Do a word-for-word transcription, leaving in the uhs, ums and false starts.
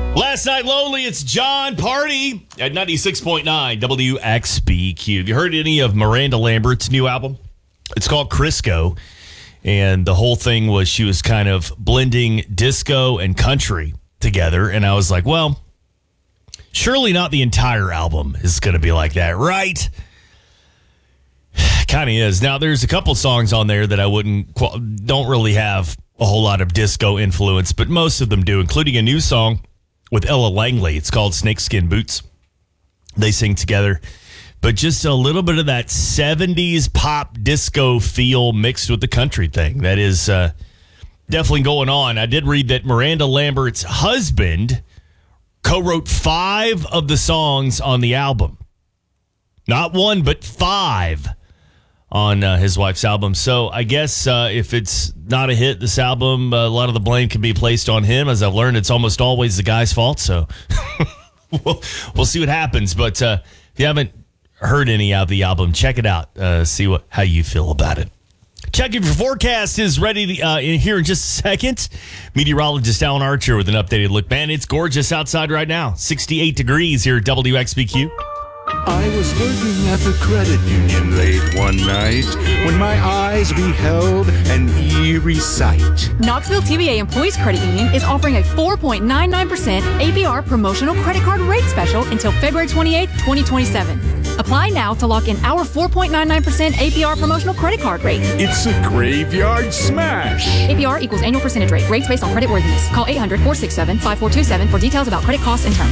Last Night Lonely, it's John Party at ninety-six point nine W X B Q. Have you heard any of Miranda Lambert's new album? It's called Crisco, and the whole thing was she was kind of blending disco and country together, and I was like, well, surely not the entire album is going to be like that, right? Kind of is. Now, there's a couple songs on there that I wouldn't, don't really have a whole lot of disco influence, but most of them do, including a new song with Ella Langley. It's called Snakeskin Boots. They sing together. But just a little bit of that seventies pop disco feel mixed with the country thing. That is uh, definitely going on. I did read that Miranda Lambert's husband co-wrote five of the songs on the album. Not one, but five on uh, his wife's album. So I guess uh, if it's not a hit, this album, uh, a lot of the blame can be placed on him. As I've learned, it's almost always the guy's fault. So we'll, we'll see what happens. But uh, if you haven't heard any of the album, check it out. Uh, see what how you feel about it. Check if your forecast is ready to, uh, in here in just a second. Meteorologist Alan Archer with an updated look. Man, it's gorgeous outside right now. sixty-eight degrees here at W X B Q. I was working at the credit union late one night when my eyes beheld an eerie sight. Knoxville T V A Employees Credit Union is offering a four point nine nine percent A P R promotional credit card rate special until February twenty-eighth, twenty twenty-seven. Apply now to lock in our four point nine nine percent A P R promotional credit card rate. It's a graveyard smash. A P R equals annual percentage rate. Rates based on credit worthiness. Call eight hundred, four six seven, five four two seven for details about credit costs and terms.